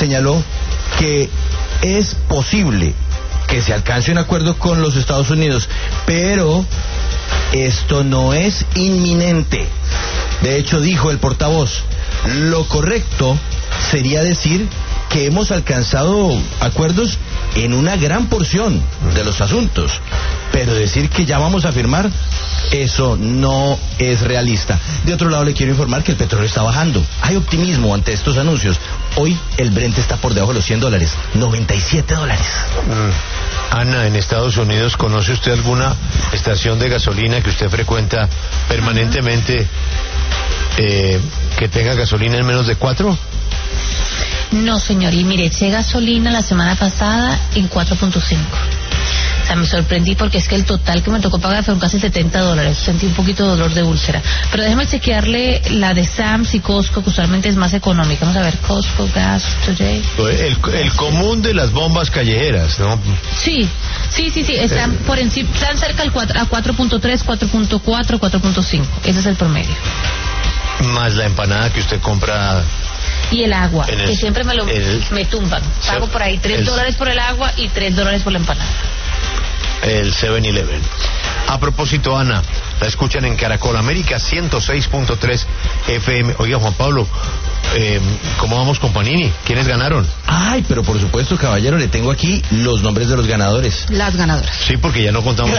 señaló que es posible que se alcance un acuerdo con los Estados Unidos, pero esto no es inminente. De hecho, dijo el portavoz, lo correcto sería decir que hemos alcanzado acuerdos en una gran porción de los asuntos, pero decir que ya vamos a firmar, eso no es realista. De otro lado, le quiero informar que el petróleo está bajando. Hay optimismo ante estos anuncios. Hoy el Brent está por debajo de los $100, $97. Ana, en Estados Unidos, ¿conoce usted alguna estación de gasolina que usted frecuenta permanentemente que tenga gasolina en menos de 4? No, señor, y mire, eché gasolina la semana pasada en 4.5. O sea, me sorprendí porque es que el total que me tocó pagar fueron casi $70. Sentí un poquito de dolor de úlcera. Pero déjeme chequearle la de Sam's y Costco, que usualmente es más económica. Vamos a ver, Costco, Gas, Today. El común de las bombas callejeras, ¿no? Sí, están por encima, están cerca al 4, a 4.3, 4.4, 4.5. Ese es el promedio. Más la empanada que usted compra. Y el agua, que siempre me tumban. Pago por ahí $3 por el agua y $3 por la empanada. El 7-Eleven. A propósito, Ana, la escuchan en Caracol América 106.3 FM. Oiga, Juan Pablo, ¿cómo vamos con Panini? ¿Quiénes ganaron? Ay, pero por supuesto, caballero, le tengo aquí los nombres de los ganadores. Las ganadoras. Sí, porque ya no contamos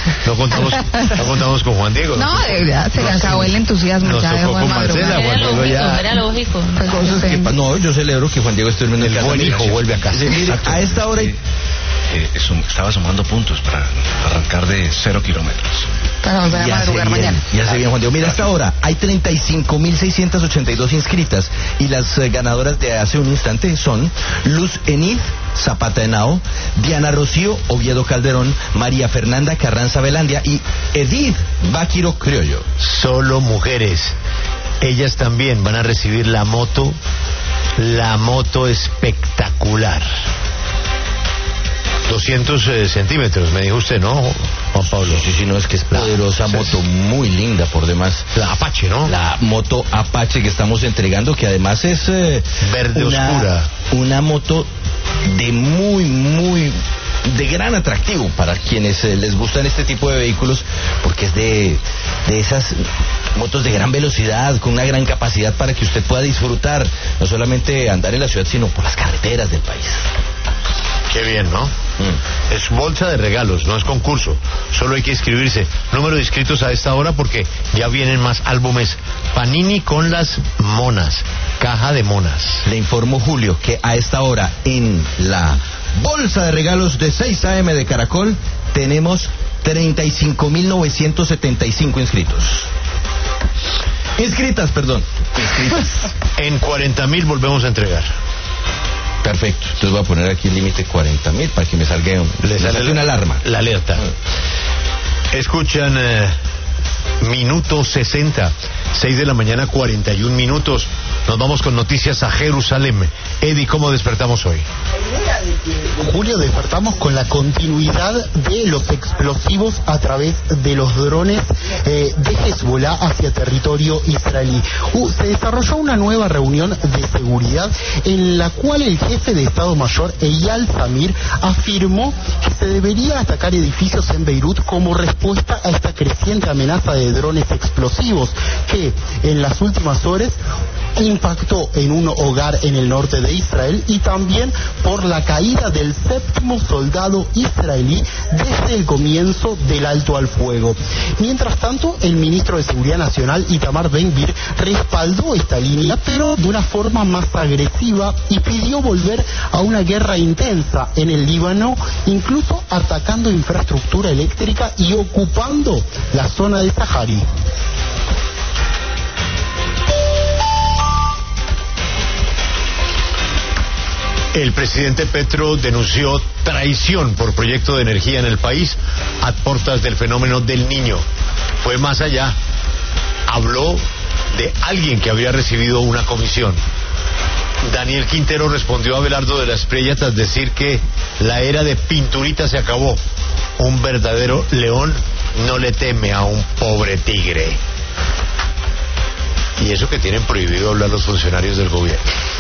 con Juan Diego. No, ya se le acabó el entusiasmo. Nos ya tocó con Marcela, Juan Diego ya. Era lógico. No, yo celebro que Juan Diego esté durmiendo en casa. El buen hijo vuelve a casa. Sí, mire, a esta hora... estaba sumando puntos para arrancar de 0 kilómetros. Para volver a madrugar mañana. Ya se bien, Juan Diego. Mira, hasta ahora hay 35.682 inscritas y las ganadoras de hace un instante son Luz Enid Zapata Henao, Diana Rocío Oviedo Calderón, María Fernanda Carranza Velandia y Edith Báquiro Criollo. Solo mujeres. Ellas también van a recibir la moto espectacular. 200 centímetros, me dijo usted, ¿no, Juan Pablo? Sí, no, es que es poderosa moto, muy linda por demás. La Apache, ¿no? La moto Apache que estamos entregando, que además es... verde oscura. Una moto de de gran atractivo para quienes les gustan este tipo de vehículos, porque es de esas motos de gran velocidad, con una gran capacidad para que usted pueda disfrutar, no solamente andar en la ciudad, sino por las carreteras del país. Qué bien, ¿no? Es bolsa de regalos, no es concurso. Solo hay que inscribirse. Número de inscritos a esta hora porque ya vienen más álbumes. Panini con las monas. Caja de monas. Le informo, Julio, que a esta hora en la bolsa de regalos de 6 AM de Caracol tenemos 35.975 inscritos. Inscritas. En 40.000 volvemos a entregar. Perfecto, entonces voy a poner aquí el límite 40.000 para que me salga una alarma. La alerta. Escuchan minuto 60, 6 de la mañana, 41 minutos. Nos vamos con noticias a Jerusalén. Eddie, ¿cómo despertamos hoy? Julio, despertamos con la continuidad de los explosivos a través de los drones de Hezbollah hacia territorio israelí. Se desarrolló una nueva reunión de seguridad en la cual el jefe de Estado Mayor, Eyal Zamir, afirmó que se debería atacar edificios en Beirut como respuesta a esta creciente amenaza de drones explosivos que en las últimas horas impactó en un hogar en el norte de Israel y también por la caída del 7º soldado israelí desde el comienzo del alto al fuego. Mientras tanto, el ministro de Seguridad Nacional, Itamar Ben-Gvir, respaldó esta línea, pero de una forma más agresiva y pidió volver a una guerra intensa en el Líbano, incluso atacando infraestructura eléctrica y ocupando la zona de Sahari. El presidente Petro denunció traición por proyecto de energía en el país a puertas del fenómeno del Niño. Fue más allá. Habló de alguien que habría recibido una comisión. Daniel Quintero respondió a Abelardo de la Espriella tras decir que la era de pinturita se acabó. Un verdadero león no le teme a un pobre tigre. Y eso que tienen prohibido hablar los funcionarios del gobierno.